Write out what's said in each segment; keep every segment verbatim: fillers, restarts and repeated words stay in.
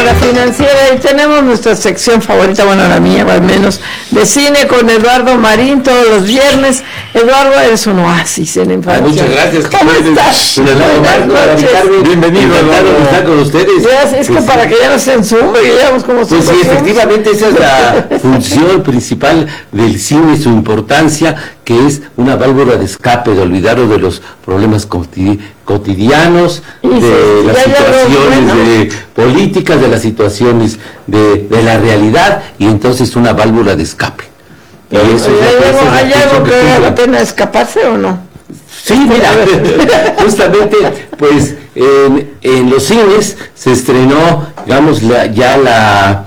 La Financiera, y tenemos nuestra sección favorita, bueno, la mía al menos, de cine con Eduardo Marín todos los viernes. Eduardo, eres un oasis en la infancia. Ah, muchas gracias. ¿Cómo estás? Buenas noches. Bienvenido, Eduardo, de estar con ustedes. Ya, es que pues para sí. que ya no se ensume, que ya como Pues sí, efectivamente esa es la función principal del cine, su importancia, que es una válvula de escape, de olvidarnos de los problemas cotidianos, de sí, las situaciones bueno. de políticas, de las situaciones de, de la realidad, y entonces una válvula de escape. Y eso ¿Hay, algo, ¿hay algo que vale la pena escaparse o no? Sí, mira, justamente, pues en, en los cines se estrenó, digamos, la, ya la,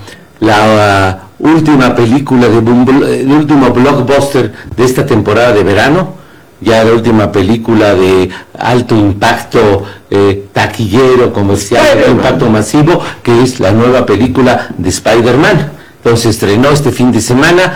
la uh, última película, de el último blockbuster de esta temporada de verano, ya la última película de alto impacto eh, taquillero, comercial, alto impacto masivo, que es la nueva película de Spider-Man. Entonces estrenó este fin de semana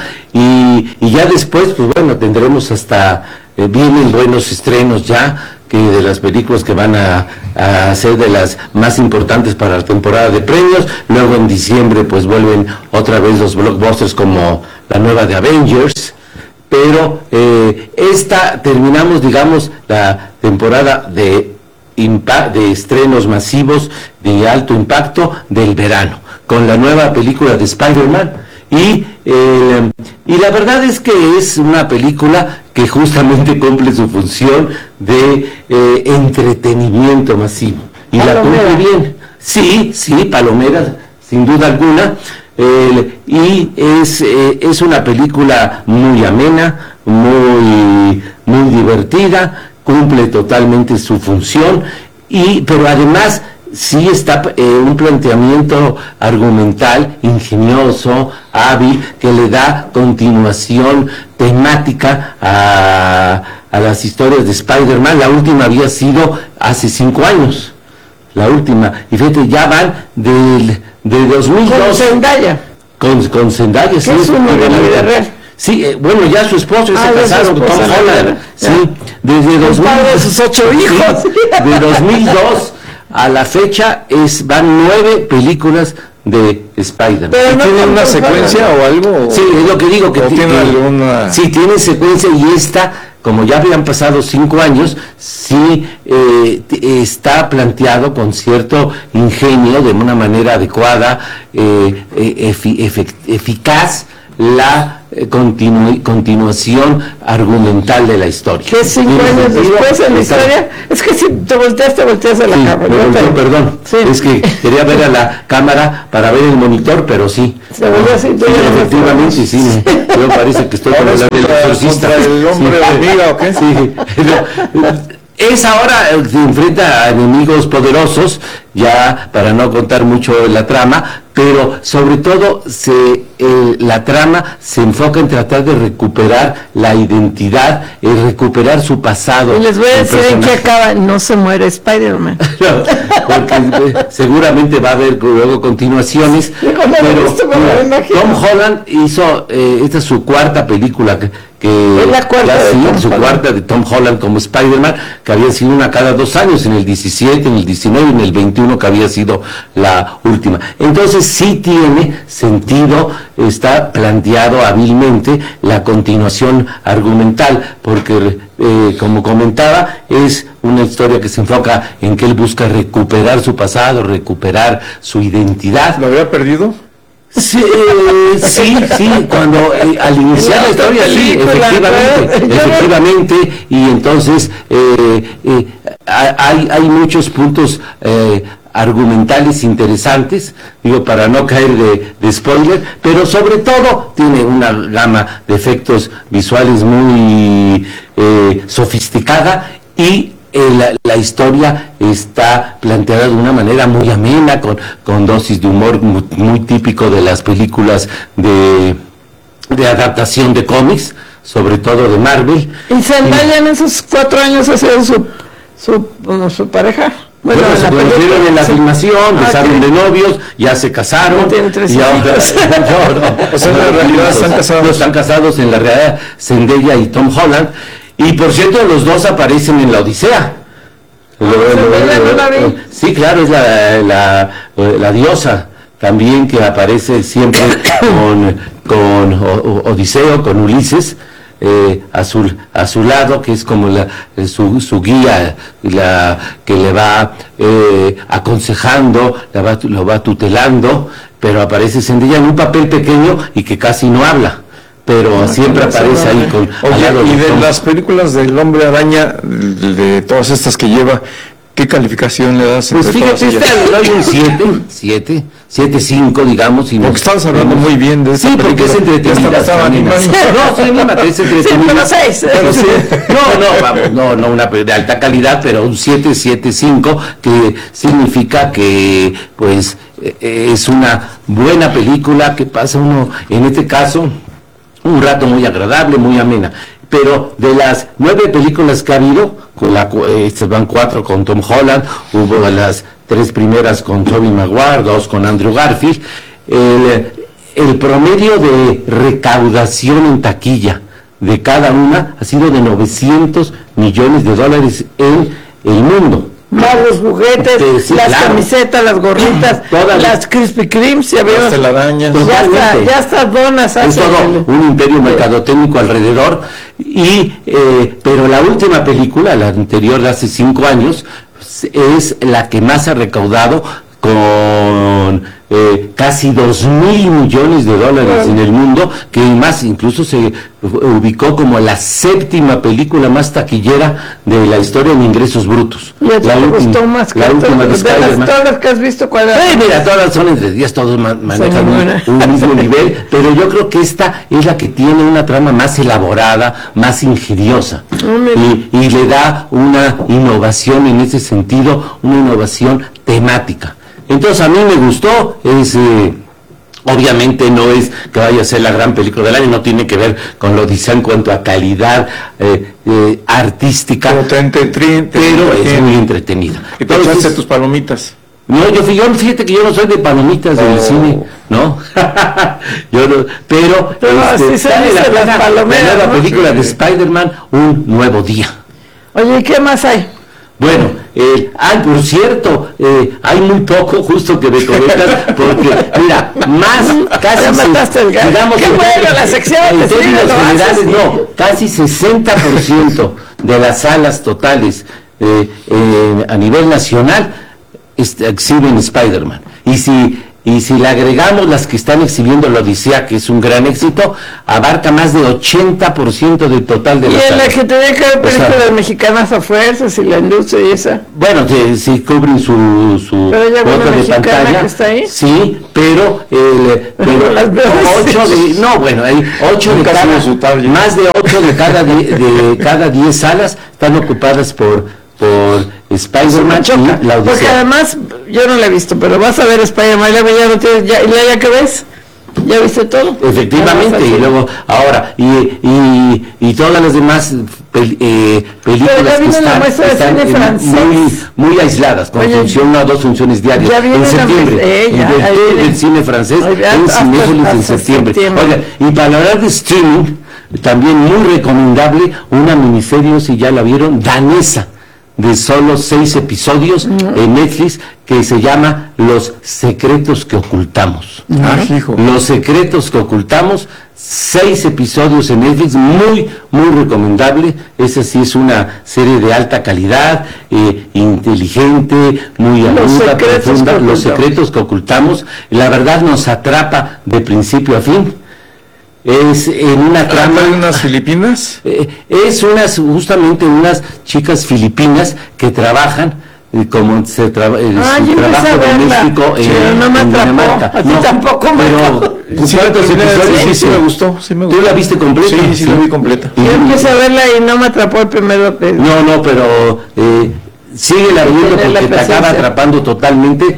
y, y ya después, pues bueno, tendremos hasta, eh, vienen buenos estrenos ya, que de las películas que van a, a ser de las más importantes para la temporada de premios. Luego en diciembre pues vuelven otra vez los blockbusters como la nueva de Avengers, pero eh, esta terminamos, digamos, la temporada de impact, de estrenos masivos de alto impacto del verano, con la nueva película de Spider-Man, y, eh, y la verdad es que es una película que justamente cumple su función de eh, entretenimiento masivo, y palomera. La cumple bien, sí, sí, palomera, sin duda alguna, eh, y es, eh, es una película muy amena, muy, muy divertida, cumple totalmente su función, y pero además sí está eh, un planteamiento argumental ingenioso, hábil, que le da continuación temática a, a las historias de Spider-Man. La última había sido hace cinco años, la última, y fíjate, ya van del, de dos mil dos. Con Zendaya. Con, con Zendaya, sí. Es uno de la vida real. Sí, eh, bueno, ya su esposo ah, se casaron con Tom Holland, sí, desde dos mil dos, de sus ocho hijos. Sí, de dos mil dos a la fecha es van nueve películas de Spider-Man. ¿Pero no tiene una secuencia o algo? Sí, es lo que digo, que tiene alguna... Sí, tiene secuencia, y esta, como ya habían pasado cinco años, sí eh, está planteado con cierto ingenio, de una manera adecuada, eh, efi, efic, eficaz, la eh, continu, continuación argumental de la historia. ¿Qué cinco años después en la historia? Es que si te volteas, te volteas a la sí, cámara. Me volteo, perdón, sí. Es que quería ver a la cámara para ver el monitor, pero sí. Se volvió así, sí, efectivamente, sí, sí. Yo parece que estoy con el exorcista. ¿El hombre sí. hormiga o qué? Sí. Es ahora, se enfrenta a enemigos poderosos, ya para no contar mucho la trama, pero sobre todo se, eh, la trama se enfoca en tratar de recuperar la identidad, en recuperar su pasado. Y les voy a decir en qué acaba, no se muere Spider-Man. No, porque eh, seguramente va a haber luego continuaciones, pero visto, eh, Tom Holland hizo, eh, esta es su cuarta película que, que es la cuarta, la, de, sí, Tom su cuarta de Tom Holland como Spider-Man, que había sido una cada dos años, en el diecisiete, en el diecinueve y en el veintiuno, que había sido la última. Entonces sí tiene sentido, está planteado hábilmente la continuación argumental, porque eh, como comentaba, es una historia que se enfoca en que él busca recuperar su pasado, recuperar su identidad. ¿Lo había perdido? Sí, eh, sí, sí, cuando eh, al iniciar la historia, sí, efectivamente, efectivamente, y entonces eh, eh, hay, hay muchos puntos eh, argumentales interesantes, digo, para no caer de, de spoiler, pero sobre todo tiene una gama de efectos visuales muy eh, sofisticada, y Eh, la, la historia está planteada de una manera muy amena, con, con dosis de humor muy, muy típico de las películas de, de adaptación de cómics, sobre todo de Marvel. ¿Y Zendaya en esos cuatro años ha sido su, su, bueno, su pareja? Bueno, bueno, se conocieron en la sí. filmación, empezaron ah, de novios, ya se casaron. No tienen tres y ahora, no, no, o sea, en realidad están casados. Están casados en la realidad, Zendaya y Tom Holland. Y por cierto, los dos aparecen en la Odisea. Ah, lo, lo, lo, lo, sí, claro, es la, la, la diosa también que aparece siempre con, con o, Odiseo, con Ulises, eh, a, su, a su lado, que es como la, su, su guía, la, que le va eh, aconsejando, la va, lo va tutelando, pero aparece Zendaya en un papel pequeño y que casi no habla. Pero no, siempre aparece ahí con... Oye, y de las películas del Hombre Araña, de, de todas estas que lleva, ¿qué calificación le das? Pues fíjate, esta le doy un siete, siete, siete, cinco, digamos. Y porque estabas hablando muy bien de esta sí, porque es entretenida. Ya estaba animando. No, sí, anímate, es entretenida. Sí, pero seis. Pero sí, no, no, vamos, no, no una de alta calidad, pero un siete, siete, cinco, que significa que, pues, es una buena película que pasa uno, en este caso, un rato muy agradable, muy amena. Pero de las nueve películas que ha habido, con la, estas van cuatro con Tom Holland, hubo las tres primeras con Tobey Maguire, dos con Andrew Garfield, el, el promedio de recaudación en taquilla de cada una ha sido de novecientos millones de dólares en el mundo. Más los juguetes, sí, sí, las claro. camisetas, las gorritas, todas las Krispy Kremes, ya veo. Las telarañas. Ya está, ya está donas. Es todo el... un imperio mercadotécnico alrededor. Y, eh, pero la última película, la anterior de hace cinco años, es la que más ha recaudado con eh, casi dos mil millones de dólares en el mundo, que más incluso se ubicó como la séptima película más taquillera de la historia en ingresos brutos. ¿Y a ti la te última, gustó más? La última de, de Spider-Man. Las, todas las que has visto, ¿cuál es? Eh, mira, todas son entre días, todos man, manejan un, un mismo nivel, pero yo creo que esta es la que tiene una trama más elaborada, más ingeniosa, y, y le da una innovación en ese sentido, una innovación temática. Entonces a mí me gustó, es eh, obviamente no es que vaya a ser la gran película del año, no tiene que ver con lo dice en cuanto a calidad eh, eh, artística, pero, te entre, te, pero te, es muy entretenida. ¿Y te echaste tus palomitas? No, yo fíjate que yo no soy de palomitas oh. del cine, ¿no? yo no, pero, pero este, si sale la, pena, palomeras, la nueva ¿no? película sí. de Spider-Man, Un Nuevo Día. Oye, ¿y qué más hay? Bueno, eh, ay, por cierto, eh, hay muy poco justo que me comentas, porque, mira, más, casi, ya mataste el gato. Digamos, qué bueno, la sección en de términos generales, no, no, casi sesenta por ciento de las salas totales eh, eh, a nivel nacional este, exhiben Spider-Man. Y si Y si le agregamos las que están exhibiendo la Odisea, que es un gran éxito, abarca más de ochenta por ciento del total de las salas. Y en la que tenía que haber películas o sea, mexicanas a fuerzas y la industria y esa. Bueno, si, si cubren su, su cuota de pantalla. Que está ahí. Sí, pero, el, pero las ocho de, no, bueno, hay ocho de cada, más de ocho de cada de, de cada diez salas están ocupadas por por Spider-Man y la Odisea. Porque además, yo no la he visto, pero vas a ver Spider-Man, ya, ya no tienes, ya, ya que ves, ya viste todo. Efectivamente, y luego, ahora, y, y, y todas las demás pel, eh, películas que están, están en, muy, muy aisladas, con Oye, función, una o dos funciones diarias, en septiembre, ella, en el, el cine francés, Oye, en Cinépolis en septiembre. septiembre. Oiga, y para hablar de streaming, también muy recomendable, una miniserie, si ya la vieron, danesa, de solo seis episodios uh-huh. en Netflix, que se llama Los Secretos que Ocultamos. Uh-huh. hijo. Los Secretos que Ocultamos, seis episodios en Netflix, muy, muy recomendable. Esa sí es una serie de alta calidad, eh, inteligente, muy aguda, profunda. Los Secretos que Ocultamos. La verdad nos atrapa de principio a fin. Es en una trama de unas filipinas eh, es unas justamente unas chicas filipinas que trabajan eh, como se traba, eh, ah, su trabajo doméstico en, sí, no me en Dinamarca. A ti no, tampoco me pero sí, sí, sí, sí me gustó, sí me gustó. ¿Tú la viste completa? Sí, sí, sí. la vi completa. Yo empecé a verla y no me atrapó el primero. No, no, pero eh, sigue la viendo porque te acaba atrapando totalmente.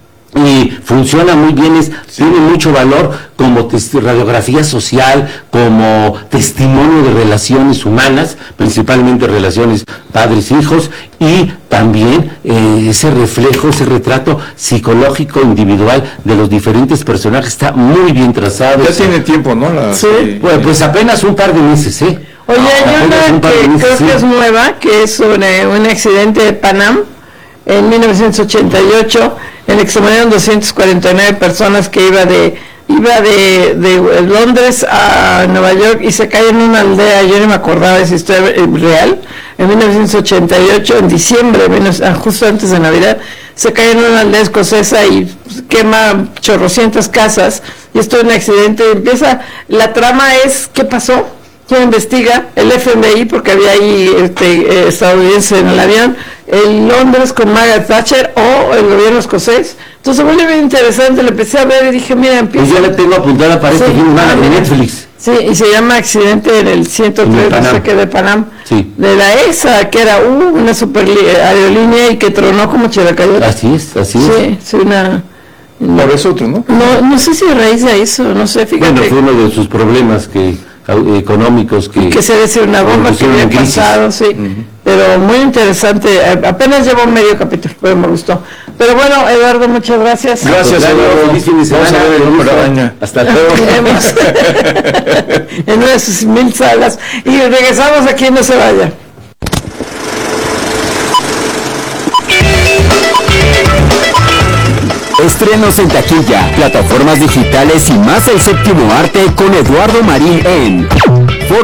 Y funciona muy bien, es, sí. tiene mucho valor como radiografía social, como testimonio de relaciones humanas, principalmente relaciones padres-hijos, y también eh, ese reflejo, ese retrato psicológico individual de los diferentes personajes está muy bien trazado. Ya tiene tiempo, ¿no? La, sí, sí. Bueno, pues apenas un par de meses, ¿eh? Oye, hay una que meses, creo sí. que es nueva, que es sobre un accidente de Panam en mil novecientos ochenta y ocho, en el que se murieron doscientas cuarenta y nueve personas, que iba de iba de, de Londres a Nueva York y se cayó en una aldea. Yo no me acordaba de esa historia real. En mil novecientos ochenta y ocho, en diciembre, justo antes de Navidad, se cayó en una aldea escocesa y quema chorrocientas casas, y esto es un accidente. Empieza, la trama es, ¿qué pasó? ¿Quién investiga? El F B I, porque había ahí este, estadounidense en el avión, el Londres con Margaret Thatcher, o el gobierno escocés. Entonces se vuelve bien interesante, le empecé a ver y dije, mira, empieza. Pues yo la tengo apuntada para sí, este fin de Netflix. Sí, y se llama Accidente en el ciento tres, no sé qué, de Panam, sí. De la E S A, que era uh, una super aerolínea y que tronó como chiracayota. Así es, así sí, es. Sí, sí, una... Por eso otro, ¿no? No, no sé si a raíz de eso, no sé, fíjate. Bueno, fue uno de sus problemas que económicos que... Que se decía una bomba que había pasado, sí. Uh-huh. Pero muy interesante, apenas llevo medio capítulo, pero me gustó. Pero bueno, Eduardo, muchas gracias. Gracias, Eduardo. Feliz fin de semana. Vamos a ver el hombre araña. Hasta luego. En una de sus mil salas. Y regresamos aquí, no se vaya. Estrenos en taquilla, plataformas digitales y más del séptimo arte con Eduardo Marín en Foro